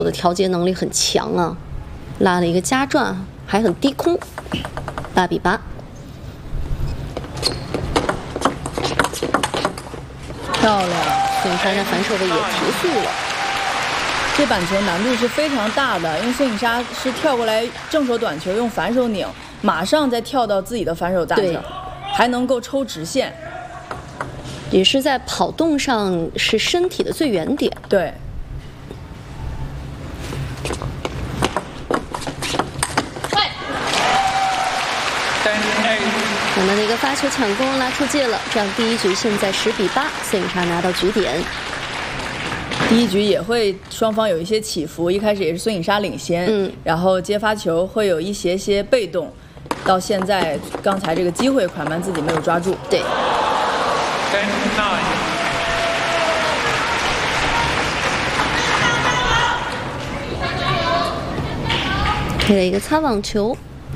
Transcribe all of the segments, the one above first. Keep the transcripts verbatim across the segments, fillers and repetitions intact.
我的调节能力很强啊，拉了一个加转，还很低空，八比八。 漂亮， 孙颖莎在反手位也提速了。 这板球难度是非常大的，因为孙颖莎是跳过来正手短球，用反手拧，马上再跳到自己的反手大球，还能够抽直线， 也是在跑动上是身体的最远点。 对。 简单的一个发球抢攻拉出界了，这样第一局现在十比八，孙颖莎拿到局点。 第一局也会双方有一些起伏，一开始也是孙颖莎领先，嗯，然后接发球会有一些些被动，到现在刚才这个机会，款曼自己没有抓住。 对。配了一个擦网球。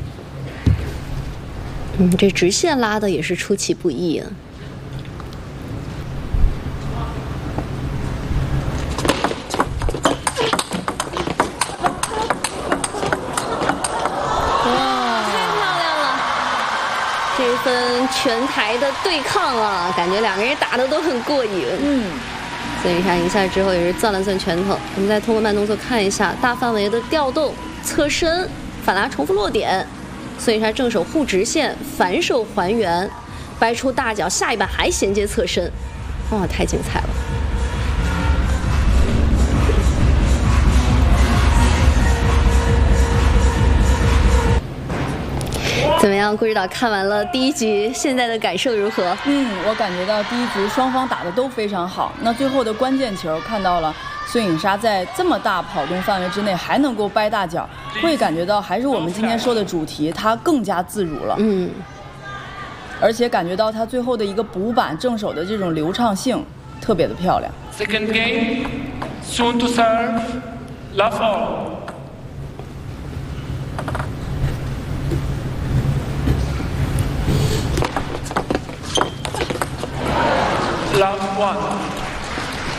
嗯，这直线拉的也是出其不意啊！哇，太漂亮了！这一分全台的对抗啊，感觉两个人打的都很过瘾。嗯，孙颖莎赢下之后也是攥了攥拳头。我们再通过慢动作看一下，大范围的调动、侧身、反拉、重复落点。 孙颖莎正手护直线，反手还原，掰出大脚，下一板还衔接侧身，哇，太精彩了！怎么样，顾指导看完了第一局，现在的感受如何？ 嗯，我感觉到第一局双方打的都非常好，那最后的关键球看到了。 孙颖莎在这么大跑动范围之内还能够掰大脚，会感觉到还是我们今天说的主题，她更加自如了。嗯，而且感觉到她最后的一个补板正手的这种流畅性特别的漂亮。 Second game, soon to serve, love all. Love one.